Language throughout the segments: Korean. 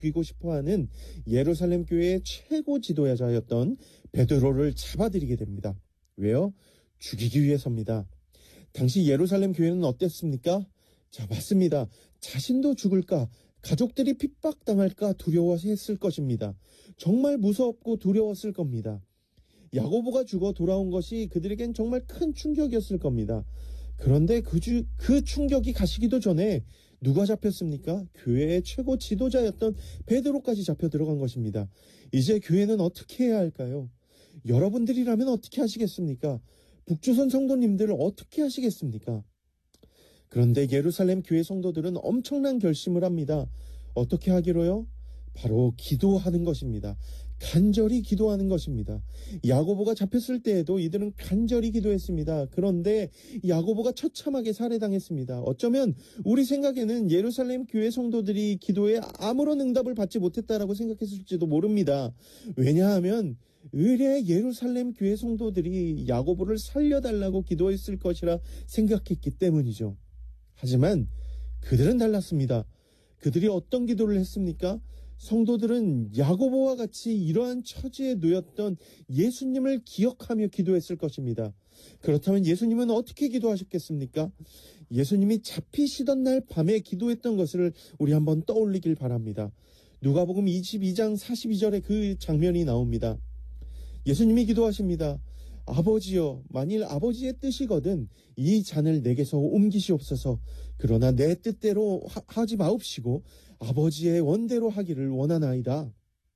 죽이고 싶어하는 예루살렘 교회의 최고 지도자였던 베드로를 잡아들이게 됩니다. 왜요? 죽이기 위해서입니다. 당시 예루살렘 교회는 어땠습니까? 자, 맞습니다. 자신도 죽을까, 가족들이 핍박당할까 두려워했을 것입니다. 정말 무섭고 두려웠을 겁니다. 야고보가 죽어 돌아온 것이 그들에겐 정말 큰 충격이었을 겁니다. 그런데 그 충격이 가시기도 전에 누가 잡혔습니까? 교회의 최고 지도자였던 베드로까지 잡혀 들어간 것입니다. 이제 교회는 어떻게 해야 할까요? 여러분들이라면 어떻게 하시겠습니까? 북조선 성도님들 어떻게 하시겠습니까? 그런데 예루살렘 교회 성도들은 엄청난 결심을 합니다. 어떻게 하기로요? 바로 기도하는 것입니다. 간절히 기도하는 것입니다. 야고보가 잡혔을 때에도 이들은 간절히 기도했습니다. 그런데 야고보가 처참하게 살해당했습니다. 어쩌면 우리 생각에는 예루살렘 교회 성도들이 기도에 아무런 응답을 받지 못했다라고 생각했을지도 모릅니다. 왜냐하면 의뢰 예루살렘 교회 성도들이 야고보를 살려달라고 기도했을 것이라 생각했기 때문이죠. 하지만 그들은 달랐습니다. 그들이 어떤 기도를 했습니까? 성도들은 야고보와 같이 이러한 처지에 놓였던 예수님을 기억하며 기도했을 것입니다. 그렇다면 예수님은 어떻게 기도하셨겠습니까? 예수님이 잡히시던 날 밤에 기도했던 것을 우리 한번 떠올리길 바랍니다. 누가복음 22장 42절에 그 장면이 나옵니다. 예수님이 기도하십니다. 아버지여, 만일 아버지의 뜻이거든 이 잔을 내게서 옮기시옵소서. 그러나 내 뜻대로 하지 마옵시고 아버지의 원대로 하기를 원하나이다.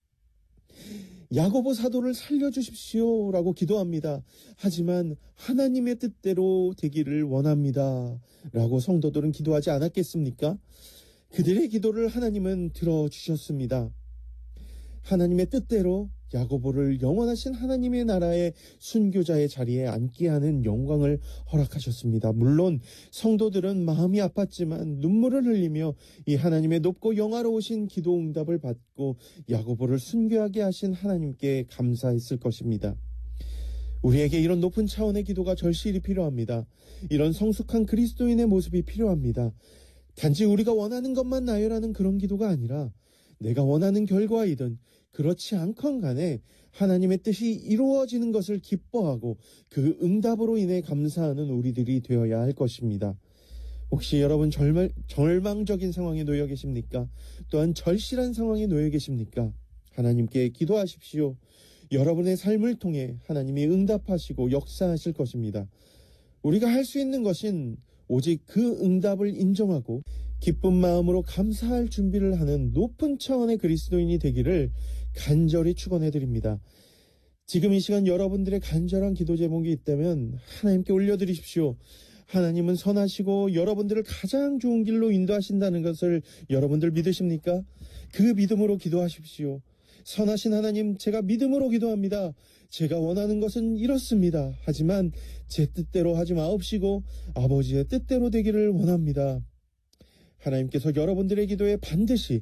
야고보 사도를 살려주십시오라고 기도합니다. 하지만 하나님의 뜻대로 되기를 원합니다 라고 성도들은 기도하지 않았겠습니까? 그들의 기도를 하나님은 들어주셨습니다. 하나님의 뜻대로 야고보를 영원하신 하나님의 나라의 순교자의 자리에 앉게 하는 영광을 허락하셨습니다. 물론 성도들은 마음이 아팠지만 눈물을 흘리며 이 하나님의 높고 영화로우신 기도 응답을 받고 야고보를 순교하게 하신 하나님께 감사했을 것입니다. 우리에게 이런 높은 차원의 기도가 절실히 필요합니다. 이런 성숙한 그리스도인의 모습이 필요합니다. 단지 우리가 원하는 것만 나열하는 그런 기도가 아니라 내가 원하는 결과이든 그렇지 않건 간에 하나님의 뜻이 이루어지는 것을 기뻐하고 그 응답으로 인해 감사하는 우리들이 되어야 할 것입니다. 혹시 여러분 절망적인 상황에 놓여 계십니까? 또한 절실한 상황에 놓여 계십니까? 하나님께 기도하십시오. 여러분의 삶을 통해 하나님이 응답하시고 역사하실 것입니다. 우리가 할 수 있는 것은 오직 그 응답을 인정하고 기쁜 마음으로 감사할 준비를 하는 높은 차원의 그리스도인이 되기를 간절히 축원해 드립니다. 지금 이 시간 여러분들의 간절한 기도 제목이 있다면 하나님께 올려드리십시오. 하나님은 선하시고 여러분들을 가장 좋은 길로 인도하신다는 것을 여러분들 믿으십니까? 그 믿음으로 기도하십시오. 선하신 하나님, 제가 믿음으로 기도합니다. 제가 원하는 것은 이렇습니다. 하지만 제 뜻대로 하지 마옵시고 아버지의 뜻대로 되기를 원합니다. 하나님께서 여러분들의 기도에 반드시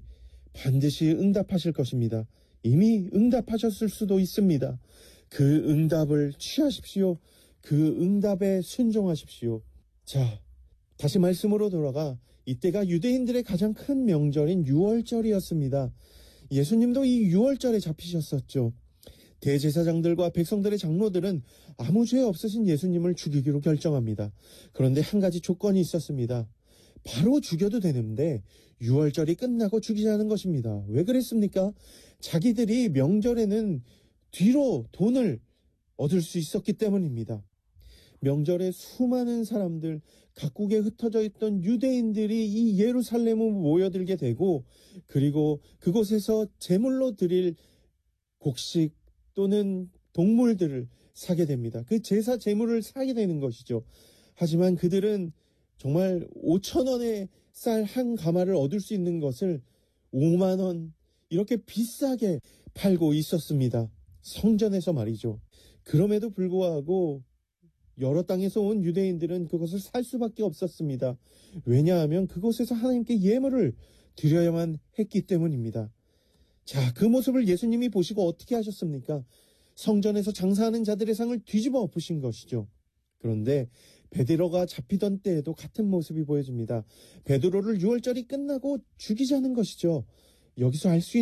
응답하실 것입니다. 이미 응답하셨을 수도 있습니다. 그 응답을 취하십시오. 그 응답에 순종하십시오. 자, 다시 말씀으로 돌아가 이때가 유대인들의 가장 큰 명절인 유월절이었습니다. 예수님도 이 유월절에 잡히셨었죠. 대제사장들과 백성들의 장로들은 아무 죄 없으신 예수님을 죽이기로 결정합니다. 그런데 한 가지 조건이 있었습니다. 바로 죽여도 되는데 유월절이 끝나고 죽이자는 것입니다. 왜 그랬습니까? 자기들이 명절에는 뒤로 돈을 얻을 수 있었기 때문입니다. 명절에 수많은 사람들, 각국에 흩어져 있던 유대인들이 이 예루살렘에 모여들게 되고 그리고 그곳에서 제물로 드릴 곡식 또는 동물들을 사게 됩니다. 그 제사 제물을 사게 되는 것이죠. 하지만 그들은 정말 5,000원의 쌀 한 가마를 얻을 수 있는 것을 5만 원 이렇게 비싸게 팔고 있었습니다. 성전에서 말이죠. 그럼에도 불구하고 여러 땅에서 온 유대인들은 그것을 살 수밖에 없었습니다. 왜냐하면 그곳에서 하나님께 예물을 드려야만 했기 때문입니다. 자, 그 모습을 예수님이 보시고 어떻게 하셨습니까? 성전에서 장사하는 자들의 상을 뒤집어 엎으신 것이죠. 그런데 베드로가 잡히던 때에도 같은 모습이 보여집니다. 베드로를 유월절이 끝나고 죽이자는 것이죠. 여기서 알 수